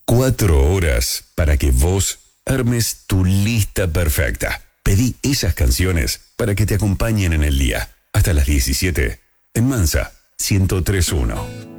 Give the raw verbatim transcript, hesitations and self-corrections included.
Cuatro horas para que vos armes tu lista perfecta. Pedí esas canciones para que te acompañen en el día. Hasta las diecisiete en Mansa ciento tres punto uno.